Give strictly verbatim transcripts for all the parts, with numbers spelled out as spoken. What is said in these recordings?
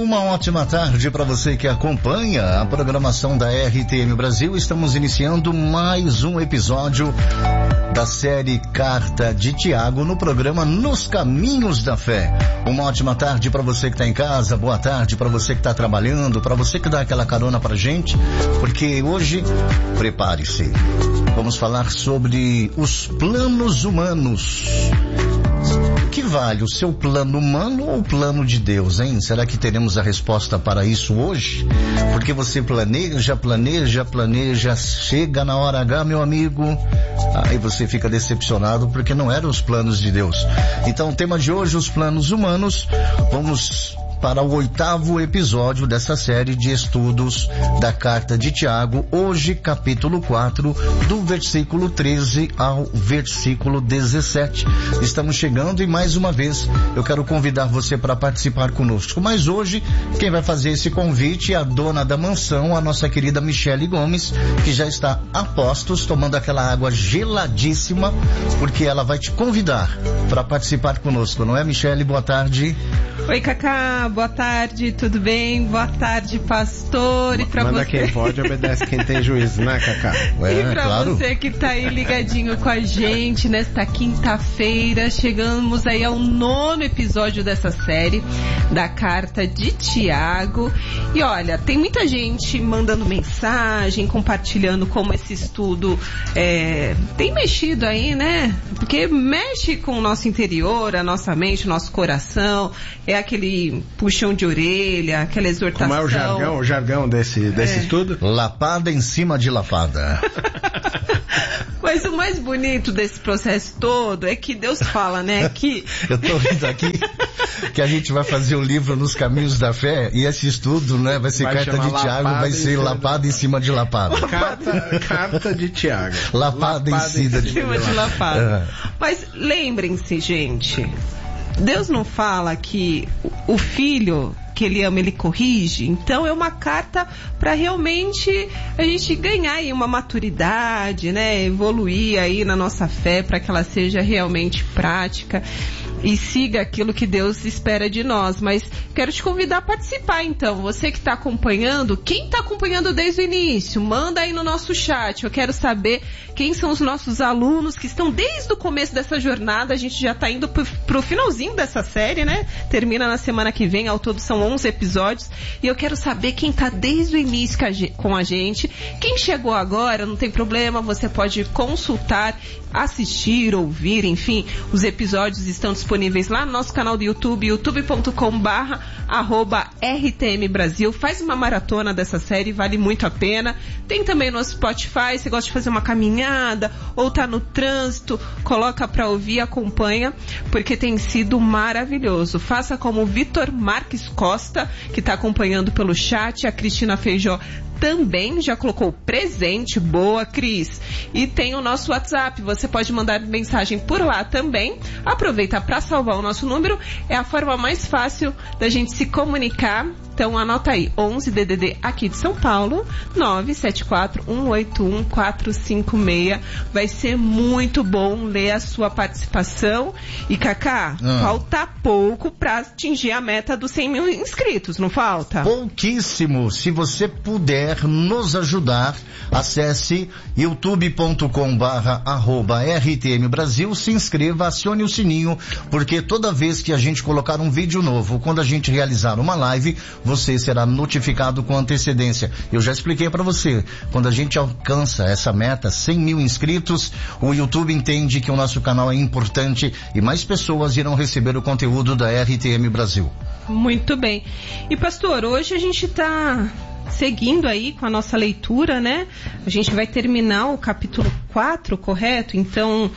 Uma ótima tarde para você que acompanha a programação da R T M Brasil. Estamos iniciando mais um episódio da série Carta de Tiago no programa Nos Caminhos da Fé. Uma ótima tarde para você que está em casa, boa tarde para você que está trabalhando, para você que dá aquela carona pra gente, porque hoje, prepare-se, vamos falar sobre os planos humanos. O que vale, o seu plano humano ou o plano de Deus, hein? Será que teremos a resposta para isso hoje? Porque você planeja, planeja, planeja, chega na hora H, meu amigo, aí você fica decepcionado porque não eram os planos de Deus. Então, o tema de hoje, os planos humanos. Vamos para o oitavo episódio dessa série de estudos da Carta de Tiago, hoje capítulo quatro, do versículo treze ao versículo dezessete. Estamos chegando e mais uma vez eu quero convidar você para participar conosco, mas hoje quem vai fazer esse convite é a dona da mansão, a nossa querida Michele Gomes, que já está a postos, tomando aquela água geladíssima, porque ela vai te convidar para participar conosco, não é, Michele? Boa tarde. Oi, Cacá, boa tarde, tudo bem? Boa tarde, pastor. E pra Manda você... quem pode, obedece quem tem juízo, né, Cacá? Ué, e pra claro. Você que tá aí ligadinho com a gente nesta quinta-feira, chegamos aí ao nono episódio dessa série da Carta de Tiago. E olha, tem muita gente mandando mensagem, compartilhando como esse estudo é, tem mexido aí, né? Porque mexe com o nosso interior, a nossa mente, o nosso coração. É aquele puxão de orelha, aquela exortação. Como é o jargão, o jargão desse, desse é. estudo? Lapada em cima de lapada. Mas o mais bonito desse processo todo é que Deus fala, né, que... Eu tô rindo aqui que a gente vai fazer um livro Nos Caminhos da Fé e esse estudo, né, vai ser vai Carta de Tiago, vai ser lapada em cima de lapada. Carta, carta de Tiago. Lapada, lapada em cima de, cima de lapada. Uhum. Mas lembrem-se, gente... Deus não fala que o filho que ele ama, ele corrige. Então é uma carta para realmente a gente ganhar aí uma maturidade, né? Evoluir aí na nossa fé para que ela seja realmente prática e siga aquilo que Deus espera de nós. Mas quero te convidar a participar, então. Você que está acompanhando, quem está acompanhando desde o início, manda aí no nosso chat. Eu quero saber quem são os nossos alunos que estão desde o começo dessa jornada. A gente já está indo para o finalzinho dessa série, né? Termina na semana que vem, ao todo são onze episódios. E eu quero saber quem está desde o início com a gente. Quem chegou agora, não tem problema, você pode consultar, assistir, ouvir, enfim, os episódios estão disponíveis lá no nosso canal do YouTube, youtube ponto com barra arroba R T M Brasil. Faz uma maratona dessa série, vale muito a pena. Tem também no Spotify, você gosta de fazer uma caminhada ou tá no trânsito, coloca pra ouvir, acompanha, porque tem sido maravilhoso. Faça como o Vitor Marques Costa, que tá acompanhando pelo chat, a Cristina Feijó também já colocou presente. Boa, Cris. E tem o nosso WhatsApp, você pode mandar mensagem por lá também. Aproveita para salvar o nosso número, é a forma mais fácil da gente se comunicar. Então anota aí, onze D D D aqui de São Paulo, nove sete quatro um oito um quatro cinco seis. Vai ser muito bom ler a sua participação. E Cacá, ah. falta pouco para atingir a meta dos cem mil inscritos, não falta? Pouquíssimo. Se você puder nos ajudar, acesse youtube ponto com barra arroba R T M Brasil, se inscreva, acione o sininho, porque toda vez que a gente colocar um vídeo novo, quando a gente realizar uma live, você será notificado com antecedência. Eu já expliquei para você, quando a gente alcança essa meta, cem mil inscritos, o YouTube entende que o nosso canal é importante e mais pessoas irão receber o conteúdo da R T M Brasil. Muito bem. E pastor, hoje a gente está seguindo aí com a nossa leitura, né? A gente vai terminar o capítulo quatro, correto? Então,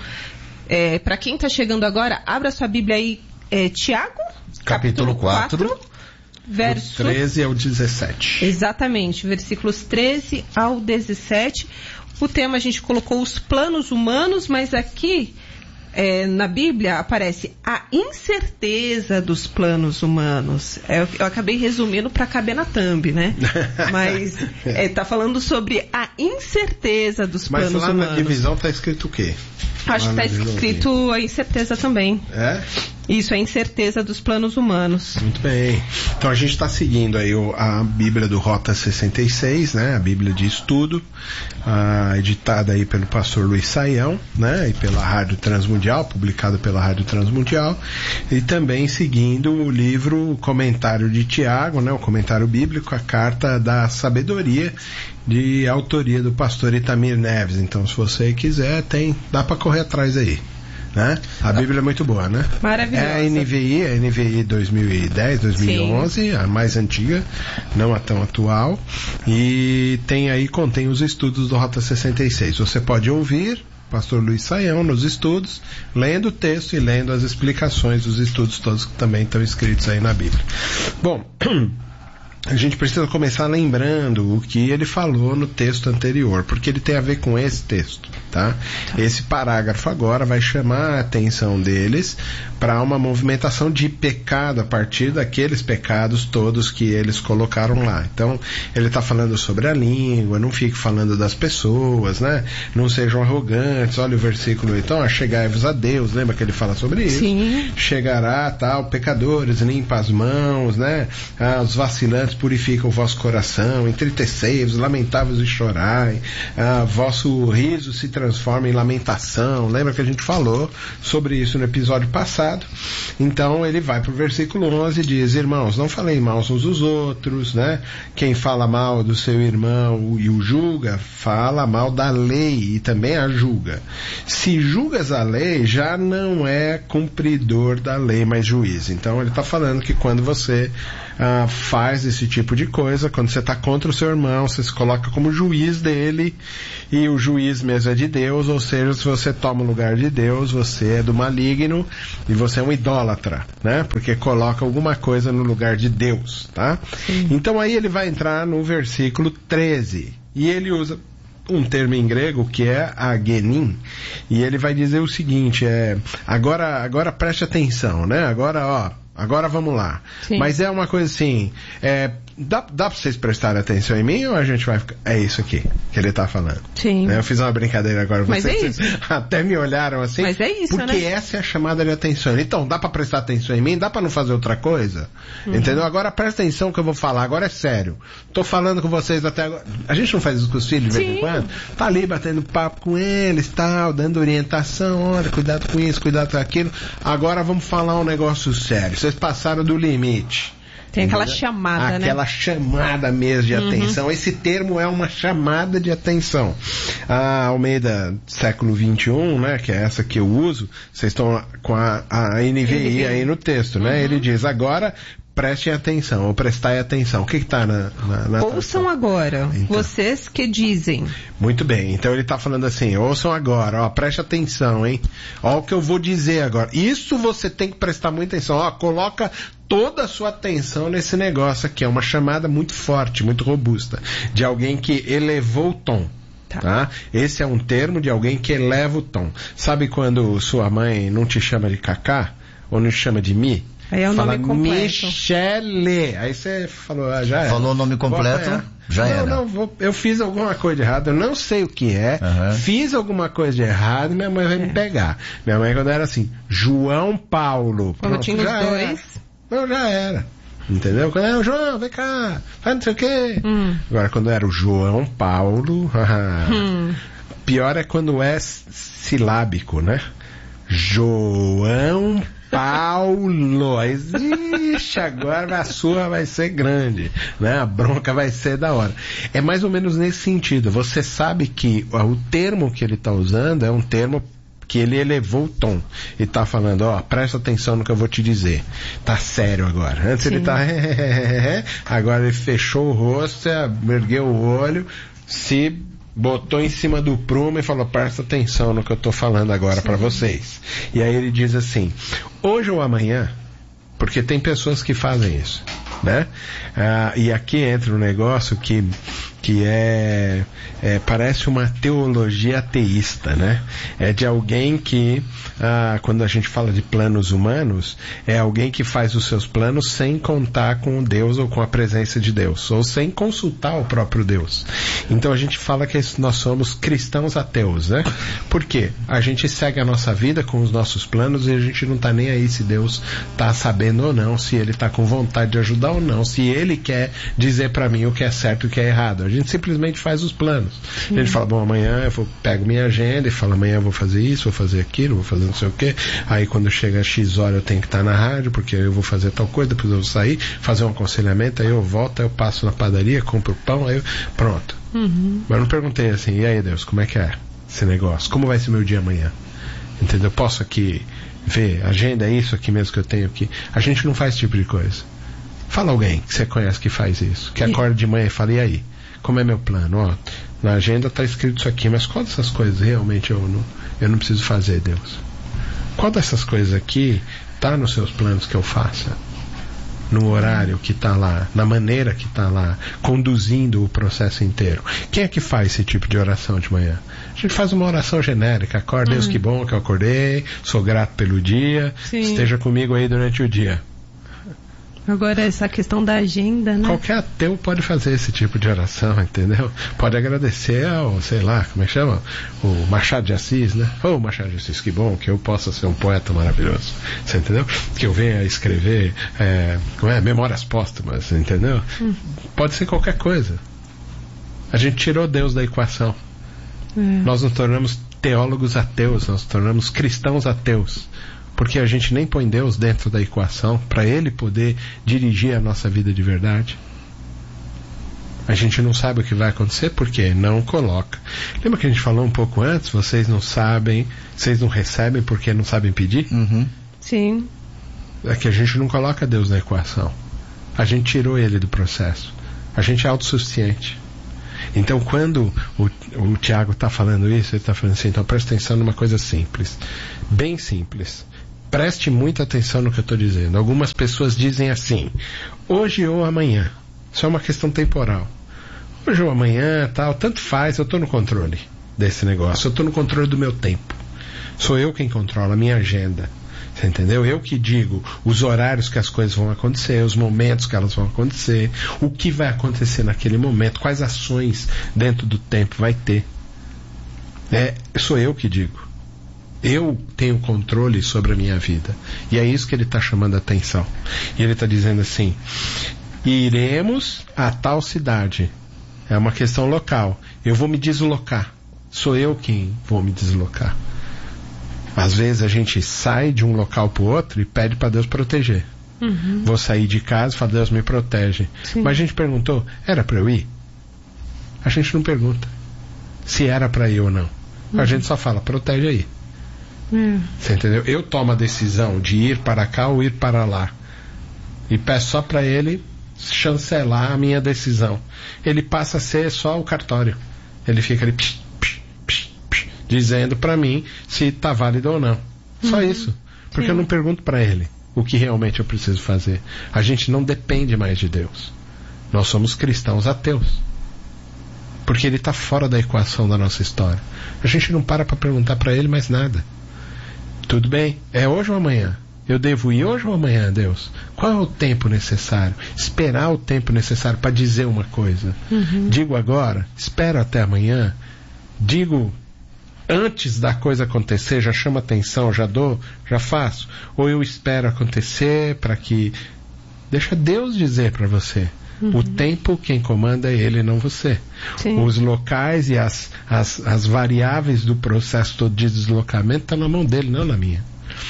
é, para quem está chegando agora, abra sua Bíblia aí, é, Tiago, capítulo quatro, verso treze ao dezessete. Exatamente, versículos treze ao dezessete. O tema a gente colocou os planos humanos, mas aqui É, na Bíblia aparece a incerteza dos planos humanos. Eu, eu acabei resumindo para caber na thumb, né? Mas é, tá falando sobre a incerteza dos Mas planos lá humanos. Na divisão tá escrito o quê? Acho lá que tá escrito a incerteza também. É? Isso, a incerteza dos planos humanos. Muito bem. Então a gente está seguindo aí o, a Bíblia do Rota sessenta e seis, né? A Bíblia de Estudo, a, editada aí pelo pastor Luiz Saião, né? E pela Rádio Transmundial, publicada pela Rádio Transmundial. E também seguindo o livro Comentário de Tiago, né? O comentário bíblico, a Carta da Sabedoria, de autoria do pastor Itamir Neves. Então, se você quiser, tem, dá para correr atrás aí. Né? A Bíblia é muito boa, né? Maravilhosa. É a N V I, a N V I dois mil e dez, dois mil e onze, sim, a mais antiga, não a tão atual. E tem aí, contém os estudos do Rota sessenta e seis. Você pode ouvir pastor Luiz Saião nos estudos, lendo o texto e lendo as explicações dos estudos todos que também estão escritos aí na Bíblia. Bom, a gente precisa começar lembrando o que ele falou no texto anterior, porque ele tem a ver com esse texto, tá? Esse parágrafo agora vai chamar a atenção deles para uma movimentação de pecado a partir daqueles pecados todos que eles colocaram lá. Então, ele está falando sobre a língua, não fique falando das pessoas, né? Não sejam arrogantes. Olha o versículo, então, chegai-vos a Deus, lembra que ele fala sobre isso? Sim. Chegará, tal, pecadores, limpa as mãos, né? Ah, os vacilantes purificam o vosso coração, entristecei-vos, lamentai-vos e chorai, ah, vosso riso se transforma em lamentação. Lembra que a gente falou sobre isso no episódio passado? Então ele vai para o versículo onze e diz: irmãos, não falei mal uns dos outros, né? Quem fala mal do seu irmão e o julga, fala mal da lei e também a julga. Se julgas a lei, já não é cumpridor da lei, mas juiz. Então ele está falando que quando você ah, faz esse tipo de coisa, quando você está contra o seu irmão, você se coloca como juiz dele, e o juiz mesmo é de Deus, ou seja, se você toma o lugar de Deus, você é do maligno e você é um idólatra, né? Porque coloca alguma coisa no lugar de Deus, tá? Sim. Então aí ele vai entrar no versículo treze, e ele usa um termo em grego que é agenin, e ele vai dizer o seguinte, é, agora, agora preste atenção, né? Agora, ó, agora vamos lá. Sim. Mas é uma coisa assim, é, dá, dá pra vocês prestarem atenção em mim ou a gente vai ficar... É isso aqui que ele tá falando. Sim. Né? Eu fiz uma brincadeira agora. Mas vocês é isso. Até me olharam assim. Mas é isso, porque né? essa é a chamada de atenção. Então, dá pra prestar atenção em mim? Dá pra não fazer outra coisa? Uhum. Entendeu? Agora presta atenção que eu vou falar. Agora é sério. Tô falando com vocês até agora. A gente não faz isso com os filhos de vez Sim. em quando? Tá ali batendo papo com eles, tal, dando orientação. Olha, cuidado com isso, cuidado com aquilo. Agora vamos falar um negócio sério. Vocês passaram do limite. Tem aquela chamada, aquela né? Aquela chamada mesmo de uhum. atenção. Esse termo é uma chamada de atenção. A Almeida século vinte e um, né, que é essa que eu uso, vocês estão com a, a N V I aí no texto, né? Uhum. Ele diz, agora prestem atenção, ou prestai atenção. O que está na, na, na Ouçam agora, então. Vocês que dizem. Muito bem, então ele está falando assim, ouçam agora, ó, preste atenção, hein? Ó o que eu vou dizer agora. Isso você tem que prestar muita atenção, ó, coloca toda a sua atenção nesse negócio aqui, é uma chamada muito forte, muito robusta, de alguém que elevou o tom. Tá. Tá? Esse é um termo de alguém que eleva o tom. Sabe quando sua mãe não te chama de Cacá? Ou não te chama de Mi? Aí é o Fala nome completo. Michele. Aí você falou, ah, já era. Falou o nome completo, já não, era. Não, vou, eu fiz alguma coisa de errado, eu não sei o que é, uhum. Fiz alguma coisa de errado, minha mãe vai é. me pegar. Minha mãe quando era assim, João Paulo. Quando pronto, tinha os já dois. Era. Não, já era. Entendeu? Quando era o João, vem cá, faz não sei o quê. Hum. Agora, quando era o João Paulo, hum. Pior é quando é silábico, né? João Paulo. Ixi, agora a sua vai ser grande, né? A bronca vai ser da hora. É mais ou menos nesse sentido. Você sabe que o termo que ele está usando é um termo que ele elevou o tom e tá falando, ó, presta atenção no que eu vou te dizer. Tá sério agora. Antes Sim. ele tá agora ele fechou o rosto, ergueu o olho, se botou em cima do prumo e falou, presta atenção no que eu tô falando agora para vocês. E aí ele diz assim, hoje ou amanhã, porque tem pessoas que fazem isso. né? Ah, e aqui entra um negócio que, que é, é parece uma teologia ateísta, né? É de alguém que, ah, quando a gente fala de planos humanos, é alguém que faz os seus planos sem contar com Deus ou com a presença de Deus, ou sem consultar o próprio Deus. Então a gente fala que nós somos cristãos ateus, né? Por quê? A gente segue a nossa vida com os nossos planos e a gente não está nem aí se Deus está sabendo ou não, se Ele está com vontade de ajudar ou não, se Ele quer dizer para mim o que é certo e o que é errado. A gente simplesmente faz os planos. Sim. A gente fala, bom, amanhã eu vou, pego minha agenda e falo, amanhã eu vou fazer isso, vou fazer aquilo, vou fazer não sei o quê. Aí quando chega a X hora eu tenho que estar na rádio, porque eu vou fazer tal coisa, depois eu vou sair, fazer um aconselhamento, aí eu volto, aí eu passo na padaria, compro pão, aí eu... pronto. Uhum. Mas eu não perguntei assim, e aí Deus, como é que é esse negócio? Como vai ser meu dia amanhã? Entendeu? Eu posso aqui ver, agenda é isso aqui mesmo que eu tenho aqui. A gente não faz esse tipo de coisa. Fala alguém que você conhece que faz isso, que acorda de manhã e fala, e aí? Como é meu plano? Ó, na agenda está escrito isso aqui, mas qual dessas coisas realmente eu não, eu não preciso fazer, Deus? Qual dessas coisas aqui está nos seus planos que eu faça? No horário que está lá, na maneira que está lá, conduzindo o processo inteiro. Quem é que faz esse tipo de oração de manhã? A gente faz uma oração genérica, acorda, uhum. Deus, que bom que eu acordei, sou grato pelo dia, Sim. esteja comigo aí durante o dia. Agora essa questão da agenda, né? Qualquer ateu pode fazer esse tipo de oração, entendeu? Pode agradecer ao, sei lá, como é que chama? O Machado de Assis, né? Ô, oh, Machado de Assis, que bom que eu possa ser um poeta maravilhoso, você entendeu? Que eu venha escrever é, como é? Memórias póstumas, entendeu? Hum. Pode ser qualquer coisa. A gente tirou Deus da equação. É. Nós nos tornamos teólogos ateus, nós nos tornamos cristãos ateus. Porque a gente nem põe Deus dentro da equação para Ele poder dirigir a nossa vida de verdade. A gente não sabe o que vai acontecer porque não coloca. Lembra que a gente falou um pouco antes? Vocês não sabem, vocês não recebem porque não sabem pedir? Uhum. Sim. É que a gente não coloca Deus na equação. A gente tirou Ele do processo. A gente é autossuficiente. Então quando o, o Tiago está falando isso, ele está falando assim, então presta atenção numa coisa simples. Bem simples. Preste muita atenção no que eu estou dizendo. Algumas pessoas dizem assim, hoje ou amanhã. Isso é uma questão temporal. Hoje ou amanhã, tal, tanto faz, eu estou no controle desse negócio. Eu estou no controle do meu tempo. Sou eu quem controla a minha agenda. Você entendeu? Eu que digo os horários que as coisas vão acontecer, os momentos que elas vão acontecer, o que vai acontecer naquele momento, quais ações dentro do tempo vai ter. É, sou eu que digo. Eu tenho controle sobre a minha vida. E é isso que ele está chamando a atenção. E ele está dizendo assim, iremos a tal cidade. É uma questão local. Eu vou me deslocar. Sou eu quem vou me deslocar. Às vezes a gente sai de um local para o outro e pede para Deus proteger. Uhum. Vou sair de casa e falo, Deus me protege. Sim. Mas a gente perguntou, era para eu ir? A gente não pergunta se era para ir ou não. Uhum. A gente só fala, protege aí. Hum. Você entendeu? Eu tomo a decisão de ir para cá ou ir para lá e peço só para ele chancelar a minha decisão. Ele passa a ser só o cartório. Ele fica ali psh, psh, psh, psh, dizendo para mim se está válido ou não. Só uhum. isso. Porque Sim. eu não pergunto para ele o que realmente eu preciso fazer. A gente não depende mais de Deus. Nós somos cristãos ateus. Porque ele está fora da equação da nossa história. A gente não para para perguntar para ele mais nada. Tudo bem, é hoje ou amanhã? Eu devo ir hoje ou amanhã, Deus? Qual é o tempo necessário? Esperar o tempo necessário para dizer uma coisa. Uhum. Digo agora, espero até amanhã. Digo antes da coisa acontecer, já chamo atenção, já dou, já faço. Ou eu espero acontecer para que... Deixa Deus dizer para você. Uhum. O tempo quem comanda é Ele, não você. Sim. Os locais e as, as, as variáveis do processo todo de deslocamento estão na mão dele, não na minha.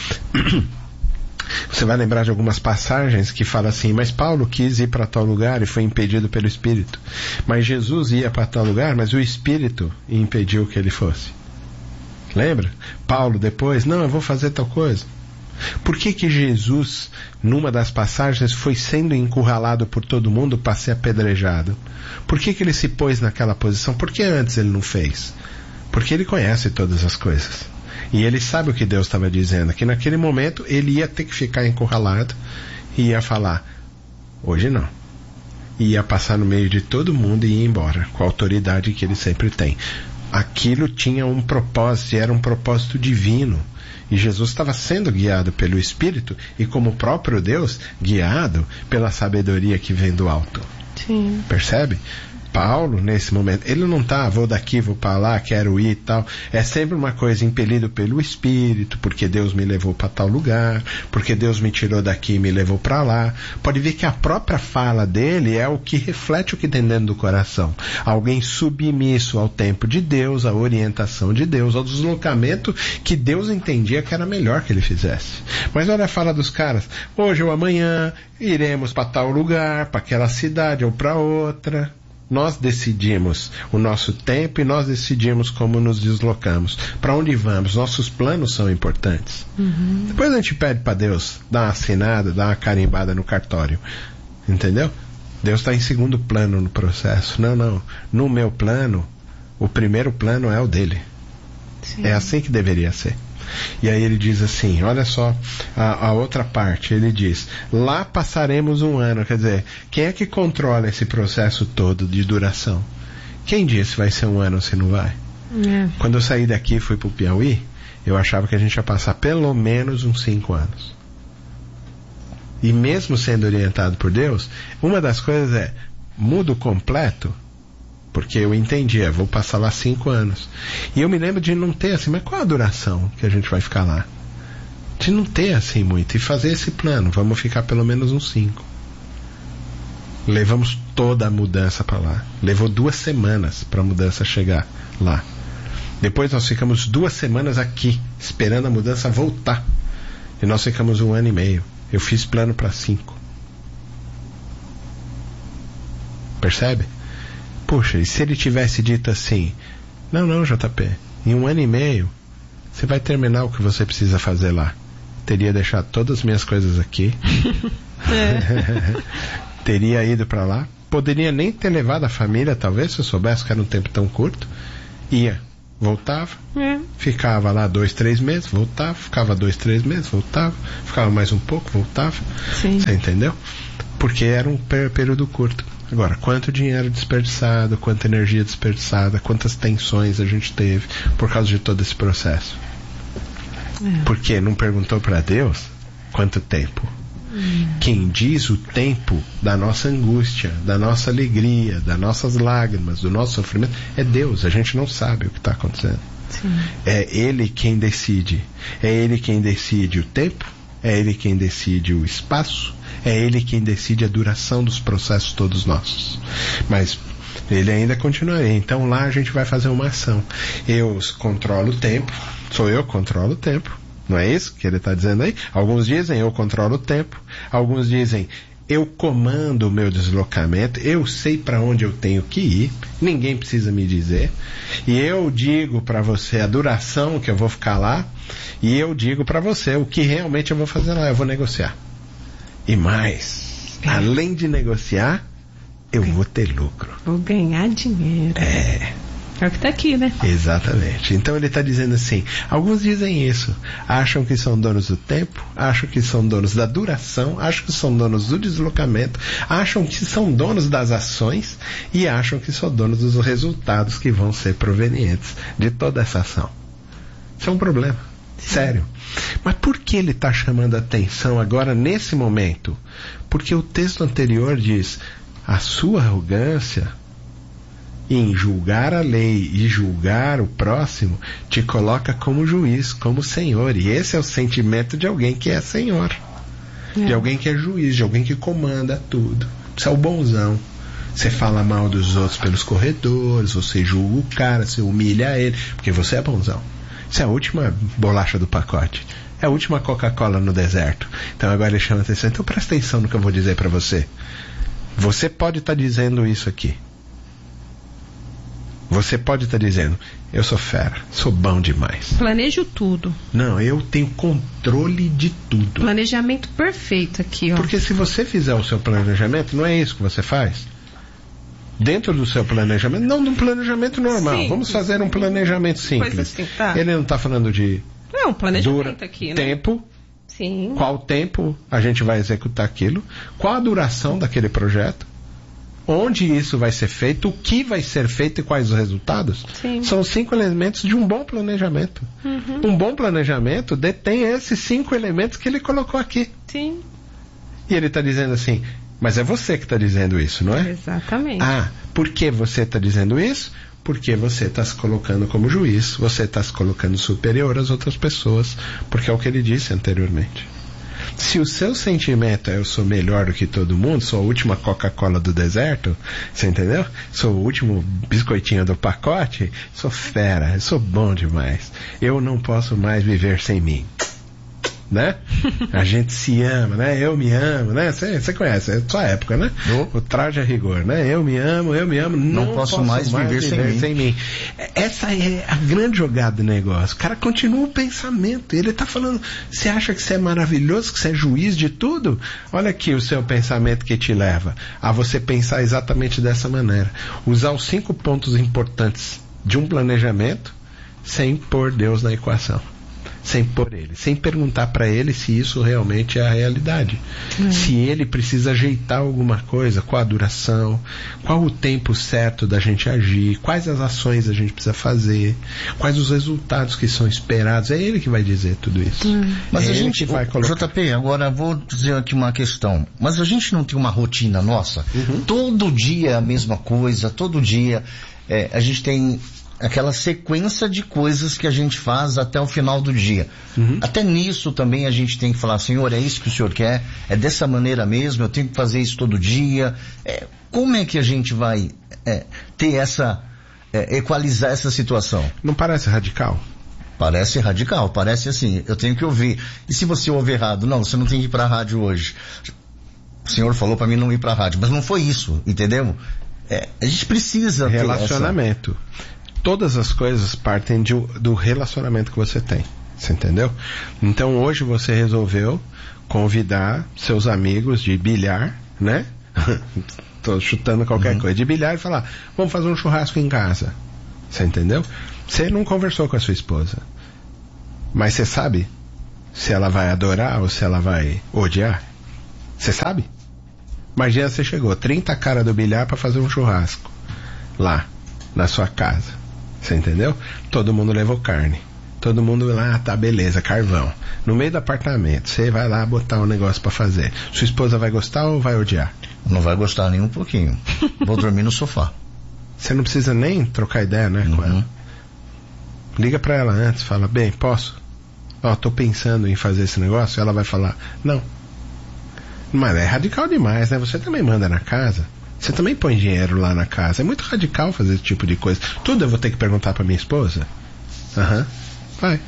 Você vai lembrar de algumas passagens que fala assim, mas Paulo quis ir para tal lugar e foi impedido pelo Espírito. Mas Jesus ia para tal lugar, mas o Espírito impediu que ele fosse. Lembra? Paulo depois, não, eu vou fazer tal coisa. Por que que Jesus, numa das passagens, foi sendo encurralado por todo mundo para ser apedrejado? Por que que ele se pôs naquela posição? Por que antes ele não fez? Porque ele conhece todas as coisas. E ele sabe o que Deus estava dizendo, que naquele momento ele ia ter que ficar encurralado e ia falar, Hoje não. Ia passar no meio de todo mundo e ia embora, com a autoridade que ele sempre tem. Aquilo tinha um propósito, e era um propósito divino. E Jesus estava sendo guiado pelo Espírito e, como o próprio Deus, guiado pela sabedoria que vem do alto. Sim. Percebe? Paulo, nesse momento, ele não tá, vou daqui, vou para lá, quero ir e tal. É sempre uma coisa impelido pelo Espírito, porque Deus me levou para tal lugar, porque Deus me tirou daqui e me levou para lá. Pode ver que a própria fala dele é o que reflete o que tem dentro do coração. Alguém submisso ao tempo de Deus, à orientação de Deus, ao deslocamento que Deus entendia que era melhor que ele fizesse. Mas olha a fala dos caras, hoje ou amanhã iremos para tal lugar, para aquela cidade ou para outra. Nós decidimos o nosso tempo e nós decidimos como nos deslocamos. Para onde vamos? Nossos planos são importantes. Uhum. Depois a gente pede para Deus dar uma assinada, dar uma carimbada no cartório. Entendeu? Deus está em segundo plano no processo. Não, não. No meu plano, o primeiro plano é o dele. Sim. É assim que deveria ser. E aí ele diz assim, olha só a, a outra parte, ele diz, lá passaremos um ano, quer dizer, quem é que controla esse processo todo de duração? Quem diz se vai ser um ano ou se não vai? É. Quando eu saí daqui e fui pro Piauí, eu achava que a gente ia passar pelo menos uns cinco anos. E mesmo sendo orientado por Deus, uma das coisas é, mudo completo, porque eu entendia, vou passar lá cinco anos. E eu me lembro de não ter assim, mas qual a duração que a gente vai ficar lá? De não ter assim muito. E fazer esse plano, vamos ficar pelo menos uns cinco. Levamos toda a mudança para lá. Levou duas semanas para a mudança chegar lá. Depois nós ficamos duas semanas aqui, esperando a mudança voltar. E nós ficamos um ano e meio. Eu fiz plano para cinco. Percebe? Puxa, e se ele tivesse dito assim, não, não, J P, em um ano e meio, você vai terminar o que você precisa fazer lá. Teria deixado todas as minhas coisas aqui. É. Teria ido para lá. Poderia nem ter levado a família, talvez, se eu soubesse que era um tempo tão curto. Ia, voltava, é. Ficava lá dois, três meses, voltava, ficava dois, três meses, voltava, ficava mais um pouco, voltava. Sim. Você entendeu? Porque era um período curto. Agora, quanto dinheiro desperdiçado, quanta energia desperdiçada, quantas tensões a gente teve por causa de todo esse processo. É. Porque não perguntou para Deus quanto tempo. Hum. Quem diz o tempo da nossa angústia, da nossa alegria, das nossas lágrimas, do nosso sofrimento, é Deus. A gente não sabe o que está acontecendo. Sim. É Ele quem decide. É Ele quem decide o tempo, é Ele quem decide o espaço, é Ele quem decide a duração dos processos todos nossos. Mas Ele ainda continuaria. Então lá a gente vai fazer uma ação. Eu controlo o tempo, sou eu que controlo o tempo. Não é isso que ele está dizendo aí? Alguns dizem eu controlo o tempo, alguns dizem eu comando o meu deslocamento, eu sei para onde eu tenho que ir, ninguém precisa me dizer, e eu digo para você a duração que eu vou ficar lá, e eu digo para você o que realmente eu vou fazer lá, eu vou negociar. E mais, além de negociar, eu vou ter lucro. Vou ganhar dinheiro. É. É o que está aqui, né? Exatamente. Então ele está dizendo assim, alguns dizem isso, acham que são donos do tempo, acham que são donos da duração, acham que são donos do deslocamento, acham que são donos das ações e acham que são donos dos resultados que vão ser provenientes de toda essa ação. Isso é um problema. Sério. Mas por que ele está chamando a atenção agora nesse momento? Porque o texto anterior diz, a sua arrogância em julgar a lei e julgar o próximo, te coloca como juiz, como senhor. E esse é o sentimento de alguém que é senhor. É. De alguém que é juiz, de alguém que comanda tudo. Você é o bonzão. Você fala mal dos outros pelos corredores, você julga o cara, você humilha ele, porque você é bonzão. Isso é a última bolacha do pacote. É a última Coca-Cola no deserto. Então agora ele chama a atenção. Então presta atenção no que eu vou dizer para você. Você pode estar tá dizendo isso aqui. Você pode estar dizendo, eu sou fera, sou bom demais. Planejo tudo. Não, eu tenho controle de tudo. Planejamento perfeito aqui, ó. Porque se você fizer o seu planejamento, não é isso que você faz? Dentro do seu planejamento, não de um planejamento normal. Sim, Vamos fazer sim. um planejamento simples. Assim, tá. Ele não está falando de não, planejamento dura, aqui, né? tempo, Sim. Qual tempo a gente vai executar aquilo? Qual a duração daquele projeto? Onde isso vai ser feito? O que vai ser feito e quais os resultados? Sim. São cinco elementos de um bom planejamento. Uhum. Um bom planejamento detém esses cinco elementos que ele colocou aqui. Sim. E ele está dizendo assim, mas é você que está dizendo isso, não é? Exatamente. Ah, por que você está dizendo isso? Porque você está se colocando como juiz, você está se colocando superior às outras pessoas, porque é o que ele disse anteriormente. Se o seu sentimento é eu sou melhor do que todo mundo, sou a última Coca-Cola do deserto, você entendeu? Sou o último biscoitinho do pacote, sou fera, sou bom demais. Eu não posso mais viver sem mim. Né? A gente se ama, né? Eu me amo, né? Você conhece, é sua época, né? Oh. O traje a rigor, né? Eu me amo, eu me amo, não, não posso, posso mais, mais viver, viver sem, sem mim. mim. Essa é a grande jogada do negócio. O cara continua o pensamento. Ele tá falando, você acha que você é maravilhoso, que você é juiz de tudo? Olha aqui o seu pensamento que te leva a você pensar exatamente dessa maneira. Usar os cinco pontos importantes de um planejamento sem pôr Deus na equação. Sem pôr ele, sem perguntar para ele se isso realmente é a realidade. Hum. Se ele precisa ajeitar alguma coisa, qual a duração, qual o tempo certo da gente agir, quais as ações a gente precisa fazer, quais os resultados que são esperados. É ele que vai dizer tudo isso. Hum. Mas é a gente vai colocar... J P, agora vou dizer aqui uma questão. Mas a gente não tem uma rotina nossa? Uhum. Todo dia é a mesma coisa, todo dia é, a gente tem aquela sequência de coisas que a gente faz até o final do dia. Uhum. Até nisso também a gente tem que falar, Senhor, é isso que o Senhor quer? É dessa maneira mesmo? Eu tenho que fazer isso todo dia? É, como é que a gente vai é, ter essa, é, equalizar essa situação? Não parece radical? Parece radical, parece assim, eu tenho que ouvir. E se você ouve errado? Não, você não tem que ir para a rádio hoje. O Senhor falou para mim não ir para a rádio, mas não foi isso, entendeu? É, a gente precisa ter relacionamento. Essa... Todas as coisas partem de, do relacionamento que você tem. Você entendeu? Então hoje você resolveu convidar seus amigos de bilhar, né? Tô chutando qualquer uhum. coisa. De bilhar e falar, vamos fazer um churrasco em casa. Você entendeu? Você não conversou com a sua esposa. Mas você sabe se ela vai adorar ou se ela vai odiar? Você sabe? Imagina você chegou, trinta caras do bilhar para fazer um churrasco. Lá, na sua casa. Você entendeu? Todo mundo levou carne. Todo mundo lá, tá, beleza, carvão. No meio do apartamento, você vai lá botar um negócio pra fazer. Sua esposa vai gostar ou vai odiar? Não vai gostar nem um pouquinho. Vou dormir no sofá. Você não precisa nem trocar ideia, né, uhum. com ela. Liga pra ela antes, fala, bem, posso? Ó, tô pensando em fazer esse negócio. Ela vai falar, não. Mas é radical demais, né? Você também manda na casa. Você também põe dinheiro lá na casa. É muito radical fazer esse tipo de coisa. Tudo eu vou ter que perguntar pra minha esposa? Aham. Uhum. Vai.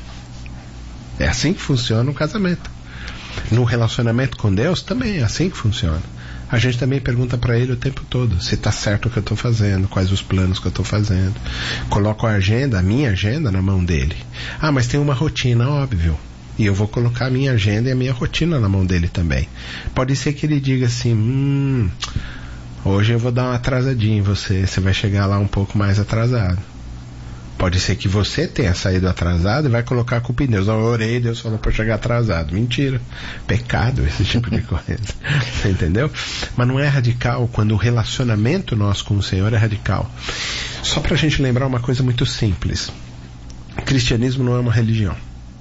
É assim que funciona o casamento. No relacionamento com Deus também é assim que funciona. A gente também pergunta pra ele o tempo todo se tá certo o que eu tô fazendo, quais os planos que eu tô fazendo. Coloco a agenda, a minha agenda na mão dele. Ah, mas tem uma rotina, óbvio. E eu vou colocar a minha agenda e a minha rotina na mão dele também. Pode ser que ele diga assim, hum... hoje eu vou dar uma atrasadinha em você, você vai chegar lá um pouco mais atrasado. Pode ser que você tenha saído atrasado e vai colocar a culpa em Deus. Eu orei, Deus falou para chegar atrasado. Mentira. Pecado esse tipo de coisa. Você entendeu? Mas não é radical quando o relacionamento nosso com o Senhor é radical. Só pra gente lembrar uma coisa muito simples. O cristianismo não é uma religião.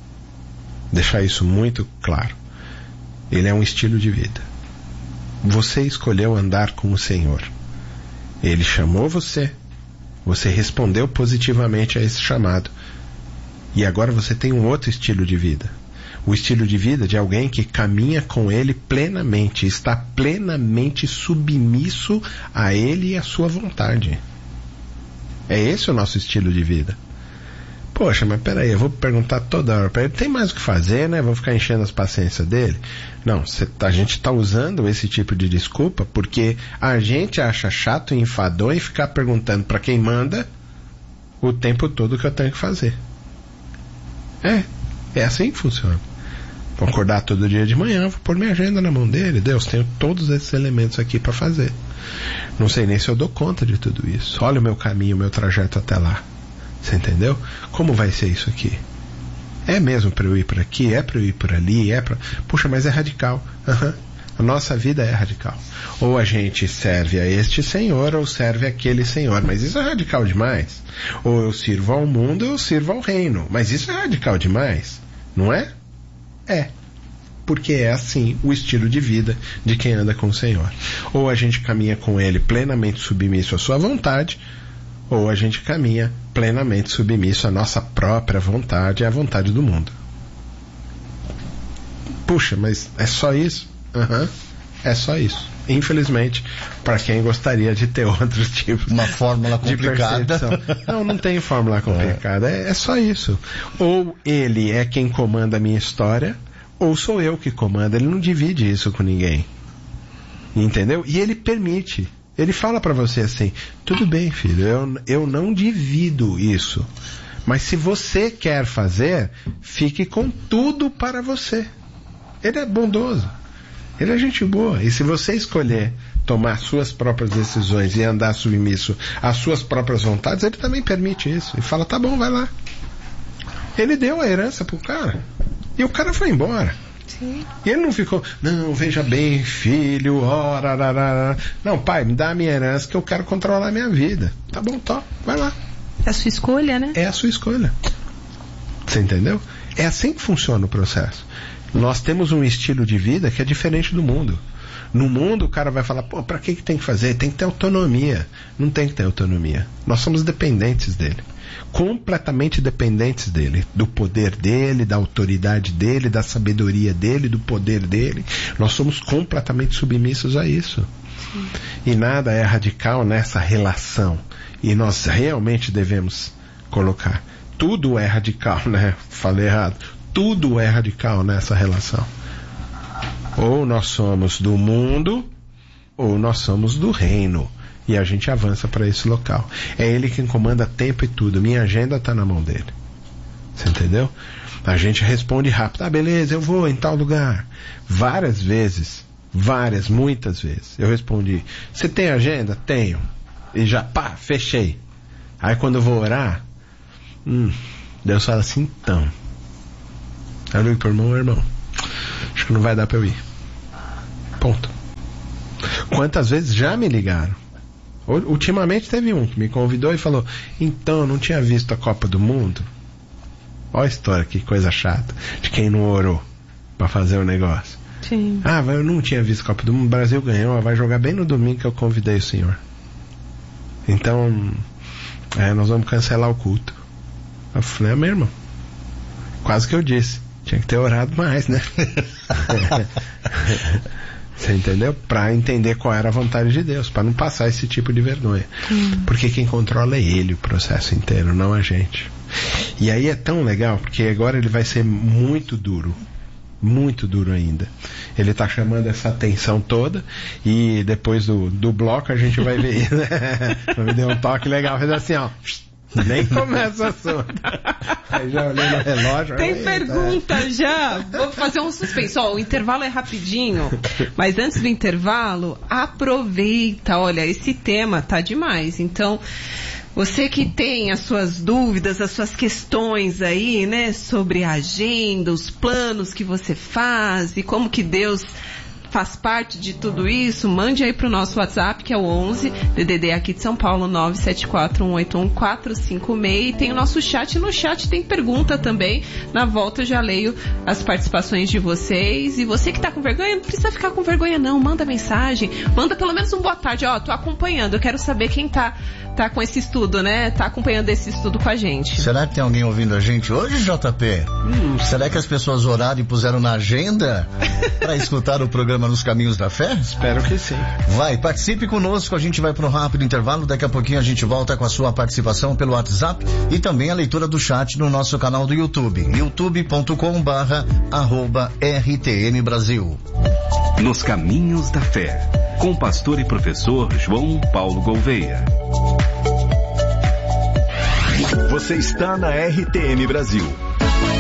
Deixar isso muito claro. Ele é um estilo de vida. Você escolheu andar com o Senhor. Ele chamou você. Você respondeu positivamente a esse chamado. E agora você tem um outro estilo de vida. O estilo de vida de alguém que caminha com Ele plenamente. Está plenamente submisso a Ele e à sua vontade. É esse o nosso estilo de vida. Poxa, mas peraí, eu vou perguntar toda hora para ele, tem mais o que fazer, né? Vou ficar enchendo as paciências dele? Não, cê, a gente está usando esse tipo de desculpa porque a gente acha chato e enfadonho em ficar perguntando para quem manda o tempo todo o que eu tenho que fazer. É, é assim que funciona. Vou acordar todo dia de manhã, vou pôr minha agenda na mão dele. Deus, tenho todos esses elementos aqui para fazer. Não sei nem se eu dou conta de tudo isso. Olha o meu caminho, o meu trajeto até lá. Você entendeu? Como vai ser isso aqui? É mesmo para eu ir por aqui? É para eu ir por ali? É para... Puxa, mas é radical. Uhum. A nossa vida é radical. Ou a gente serve a este Senhor, ou serve aquele Senhor. Mas isso é radical demais. Ou eu sirvo ao mundo, ou eu sirvo ao reino. Mas isso é radical demais. Não é? É. Porque é assim o estilo de vida de quem anda com o Senhor. Ou a gente caminha com Ele plenamente submisso à sua vontade, ou a gente caminha plenamente submisso à nossa própria vontade e à vontade do mundo. Puxa, mas é só isso? Uhum. É só isso. Infelizmente, para quem gostaria de ter outros tipos uma fórmula complicada. Não, não tem fórmula complicada. É, é só isso. Ou ele é quem comanda a minha história, ou sou eu que comando. Ele não divide isso com ninguém. Entendeu? E ele permite. Ele fala para você assim: tudo bem, filho, eu, eu não divido isso. Mas se você quer fazer, fique com tudo para você. Ele é bondoso. Ele é gente boa. E se você escolher tomar suas próprias decisões e andar submisso às suas próprias vontades, ele também permite isso. E fala, tá bom, vai lá. Ele deu a herança pro cara. E o cara foi embora. Sim. E ele não ficou, não, veja bem, filho, ora, ora, ora. Não, pai, me dá a minha herança que eu quero controlar a minha vida. Tá bom, top, vai lá. É a sua escolha, né? É a sua escolha. Você entendeu? É assim que funciona o processo. Nós temos um estilo de vida que é diferente do mundo. No mundo o cara vai falar, pô, pra que que tem que fazer? Tem que ter autonomia. Não tem que ter autonomia. Nós somos dependentes dele. Completamente dependentes dele. Do poder dele, da autoridade dele, da sabedoria dele, do poder dele. Nós somos completamente submissos a isso. Sim. E nada é radical nessa relação. E nós realmente devemos colocar. Tudo é radical, né? Falei errado. Tudo é radical nessa relação. Ou nós somos do mundo, ou nós somos do reino. E a gente avança para esse local. É ele quem comanda tempo e tudo. Minha agenda está na mão dele. Você entendeu? A gente responde rápido. Ah, beleza, eu vou em tal lugar. Várias vezes, várias, muitas vezes, eu respondi, você tem agenda? Tenho. E já, pá, fechei. Aí quando eu vou orar, hum, Deus fala assim, então... Eu ligo pro irmão, irmão, acho que não vai dar pra eu ir. Ponto. Quantas vezes já me ligaram? Ultimamente teve um que me convidou e falou, então, eu não tinha visto a Copa do Mundo. Olha a história, que coisa chata, de quem não orou pra fazer o negócio. Sim. Ah, eu não tinha visto a Copa do Mundo, o Brasil ganhou, vai jogar bem no domingo que eu convidei o senhor. Então, é, nós vamos cancelar o culto. Eu falei, é meu irmão, quase que eu disse. Tinha que ter orado mais, né? Você entendeu? Para entender qual era a vontade de Deus, para não passar esse tipo de vergonha. Hum. Porque quem controla é ele o processo inteiro, não a gente. E aí é tão legal, porque agora ele vai ser muito duro. Muito duro ainda. Ele tá chamando essa atenção toda e depois do, do bloco a gente vai ver. Me deu um toque legal, fez assim, ó. Nem começa o assunto. Aí já olhei no relógio. Tem aí, pergunta tá. Já. Vou fazer um suspense. Ó, o intervalo é rapidinho, mas antes do intervalo, aproveita. Olha, esse tema tá demais. Então, você que tem as suas dúvidas, as suas questões aí, né, sobre a agenda, os planos que você faz e como que Deus faz parte de tudo isso, mande aí pro nosso WhatsApp, que é o onze, D D D aqui de São Paulo, nove sete quatro um oito um quatro cinco seis, e tem o nosso chat, no chat tem pergunta também, na volta eu já leio as participações de vocês, e você que tá com vergonha, não precisa ficar com vergonha não, manda mensagem, manda pelo menos um boa tarde, ó, tô acompanhando, eu quero saber quem tá, tá com esse estudo, né, tá acompanhando esse estudo com a gente. Será que tem alguém ouvindo a gente hoje, J P? Hum. Será que as pessoas oraram e puseram na agenda para escutar o programa Nos Caminhos da Fé? Espero que sim. Vai, participe conosco, a gente vai para um rápido intervalo, daqui a pouquinho a gente volta com a sua participação pelo WhatsApp e também a leitura do chat no nosso canal do YouTube, youtube ponto com barra arroba R T M Brasil. Nos Caminhos da Fé, com o pastor e professor João Paulo Gouveia. Você está na R T M Brasil,